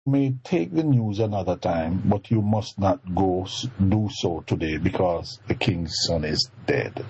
may take the news another time, but you must not do so today because the king's son is dead.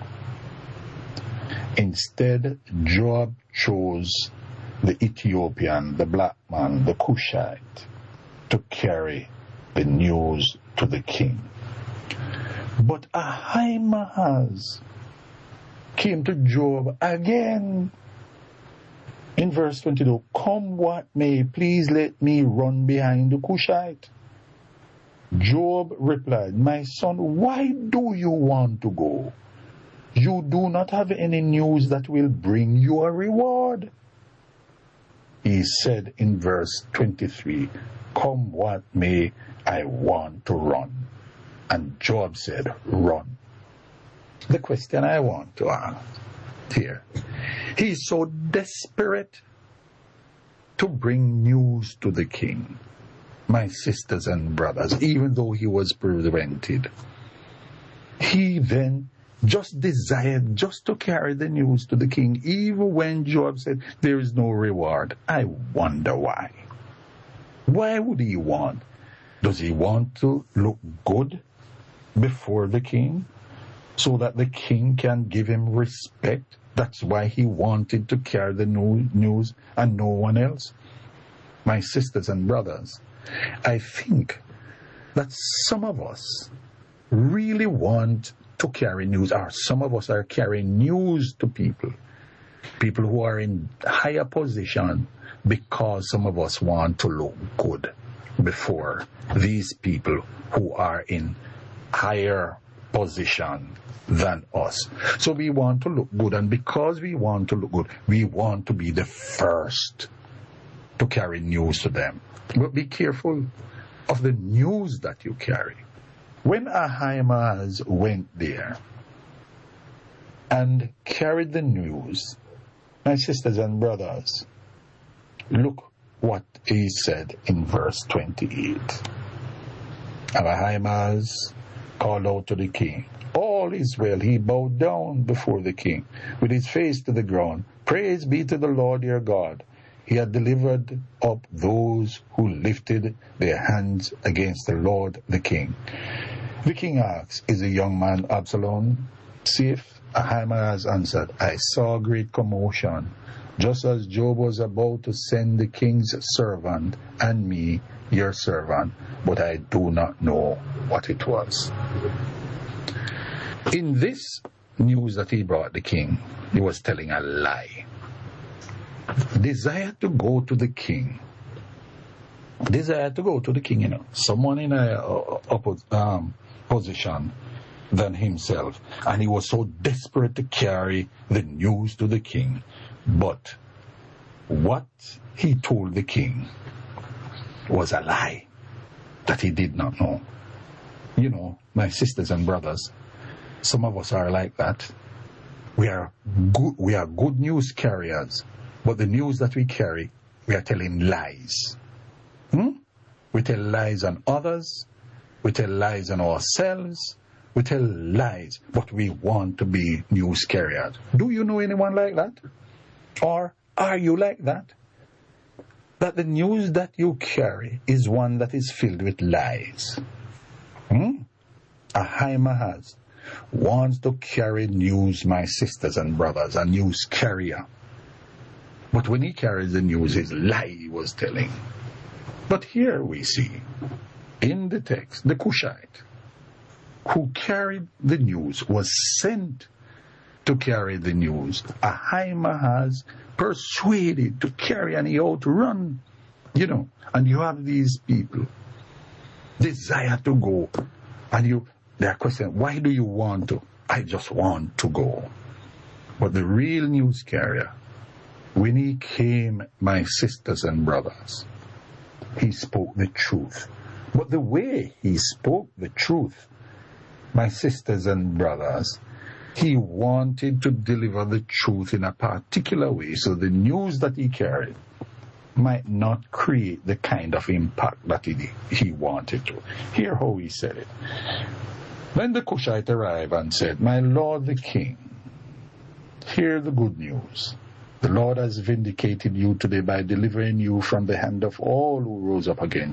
Instead, Joab chose the Ethiopian, the black man, the Cushite, to carry the news to the king. But Ahimaaz came to Joab again. In verse 22, come what may, please let me run behind the Cushite. Joab replied, my son, why do you want to go? You do not have any news that will bring you a reward. He said in verse 23, come what may, I want to run. And Joab said, run. The question I want to ask here, he's so desperate to bring news to the king. My sisters and brothers, even though he was prevented, he then just desired just to carry the news to the king, even when Joab said there is no reward. I wonder why. Why would he want? Does he want to look good before the king so that the king can give him respect? That's why he wanted to carry the news and no one else. My sisters and brothers, I think that some of us really want to carry news, or some of us are carrying news to people who are in higher position, because some of us want to look good before these people who are in higher position than us. So we want to look good, and because we want to look good, we want to be the first to carry news to them. But be careful of the news that you carry. When Ahimaaz went there and carried the news, my sisters and brothers, look what he said in verse 28. And Ahimaaz called out to the king, all is well. He bowed down before the king with his face to the ground. Praise be to the Lord your God. He had delivered up those who lifted their hands against the Lord the king. The king asked, is the young man Absalom safe? Ahimaaz answered, I saw great commotion, just as Joab was about to send the king's servant and me, your servant, but I do not know what it was. In this news that he brought the king, he was telling a lie. Desire to go to the king. Someone in a position than himself, and he was so desperate to carry the news to the king. But what he told the king was a lie that he did not know. You know, my sisters and brothers, some of us are like that. We are good news carriers, but the news that we carry, we are telling lies. We tell lies on others. We tell lies on ourselves. We tell lies, but we want to be news carriers. Do you know anyone like that? Or are you like that? That the news that you carry is one that is filled with lies. Ahimaaz wants to carry news, my sisters and brothers, a news carrier. But when he carries the news, his lie he was telling. But here we see, in the text, the Cushite, who carried the news, was sent to carry the news. Ahimaaz persuaded to carry, and he outrun, and you have these people desire to go, and they are questioning, why do you want to? I just want to go. But the real news carrier, when he came, my sisters and brothers, he spoke the truth. But the way he spoke the truth, my sisters and brothers, he wanted to deliver the truth in a particular way, so the news that he carried might not create the kind of impact that he wanted to. Hear how he said it. Then the Cushite arrived and said, my lord the king, hear the good news. The Lord has vindicated you today by delivering you from the hand of all who rose up against you.